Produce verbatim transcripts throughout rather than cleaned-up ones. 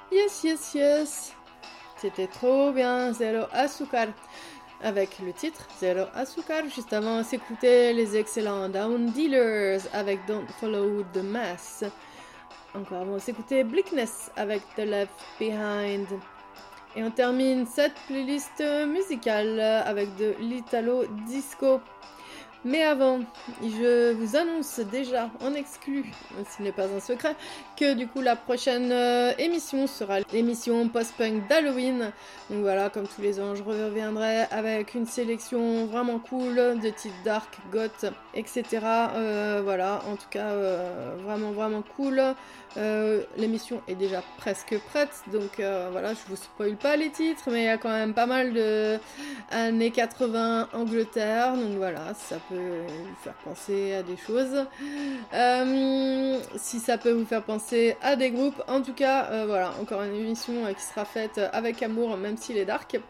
Yes, yes, yes. C'était trop bien, Zero Azúcar. Avec le titre Zero Azúcar. Juste avant, on s'écoutait les excellents Down Dealers avec Don't Follow the Mass. Encore avant, on s'écoutait Bleakness avec The Left Behind. Et on termine cette playlist musicale avec de l'Italo Disco. Mais avant, je vous annonce déjà en exclu, s'il n'est pas un secret, que du coup la prochaine euh, émission sera l'émission post-punk d'Halloween. Donc voilà, comme tous les ans, je reviendrai avec une sélection vraiment cool de titres dark, goth, et cetera. Euh, voilà, en tout cas, euh, vraiment vraiment cool. Euh, l'émission est déjà presque prête, donc euh, voilà, je vous spoil pas les titres, mais il y a quand même pas mal de années quatre-vingts Angleterre, donc voilà, ça peut vous faire penser à des choses. Euh, si ça peut vous faire penser à des groupes, en tout cas, euh, voilà, encore une émission euh, qui sera faite avec amour, même s'il est dark.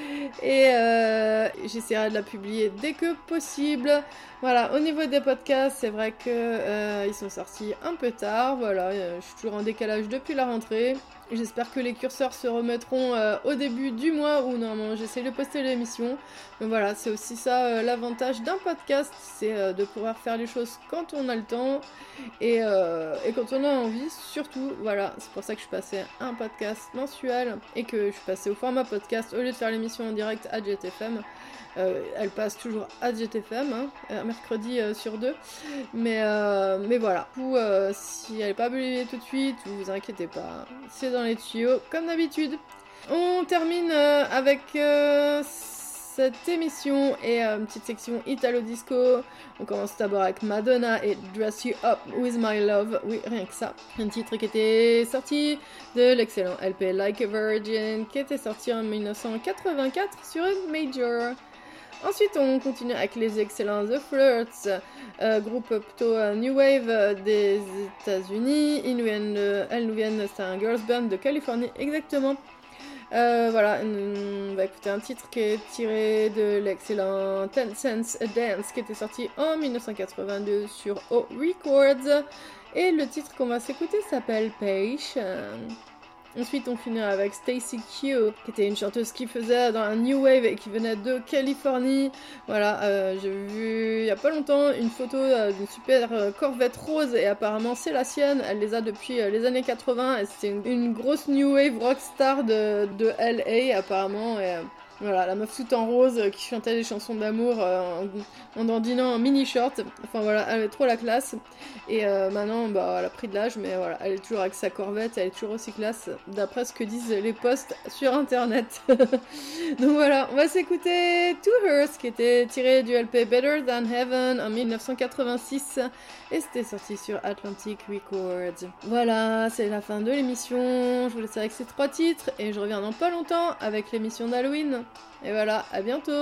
Et euh, j'essaierai de la publier dès que possible. Voilà, au niveau des podcasts, c'est vrai que euh, ils sont sortis un peu tard. Voilà, euh, je suis toujours en décalage depuis la rentrée. J'espère que les curseurs se remettront euh, au début du mois où normalement j'essaie de poster l'émission. Mais voilà, c'est aussi ça euh, l'avantage d'un podcast, c'est euh, de pouvoir faire les choses quand on a le temps et, euh, et quand on a envie surtout. Voilà, c'est pour ça que je suis passée à un podcast mensuel et que je suis passée au format podcast au lieu de faire l'émission en direct à Jet F M. Euh, elle passe toujours à Jet F M, hein, un mercredi euh, sur deux. Mais, euh, mais voilà. Du coup, euh, si elle n'est pas publiée tout de suite, vous vous inquiétez pas. C'est dans les tuyaux, comme d'habitude. On termine euh, avec euh, cette émission et euh, une petite section Italo Disco. On commence d'abord avec Madonna et Dress You Up With My Love. Oui, rien que ça. Un titre qui était sorti de l'excellent L P Like a Virgin, qui était sorti en dix-neuf cent quatre-vingt-quatre sur une major. Ensuite, on continue avec les excellents The Flirts, euh, groupe plutôt euh, New Wave euh, des États-Unis. Ils nous viennent, euh, elles nous viennent, c'est un girls band de Californie, exactement. Euh, voilà, on va écouter un titre qui est tiré de l'excellent Ten Cents a Dance, qui était sorti en dix-neuf cent quatre-vingt-deux sur O Records. Et le titre qu'on va s'écouter s'appelle Patient. Ensuite, on finira avec Stacy Q, qui était une chanteuse qui faisait dans un New Wave et qui venait de Californie. Voilà, euh, j'ai vu il y a pas longtemps une photo euh, d'une super euh, Corvette rose et apparemment c'est la sienne. Elle les a depuis euh, les années quatre-vingts et c'était une, une grosse New Wave rockstar de, de L A apparemment. Et, euh, voilà, la meuf toute en rose euh, qui chantait des chansons d'amour euh, en, en dandinant un mini short. Enfin voilà, elle avait trop la classe. Et euh, maintenant, bah, elle a pris de l'âge, mais voilà, elle est toujours avec sa Corvette, elle est toujours aussi classe, d'après ce que disent les posts sur internet. Donc voilà, on va s'écouter To Her, qui était tiré du L P Better Than Heaven en dix-neuf cent quatre-vingt-six, et c'était sorti sur Atlantic Records. Voilà, c'est la fin de l'émission, je vous laisse avec ces trois titres, et je reviens dans pas longtemps avec l'émission d'Halloween. Et voilà, à bientôt!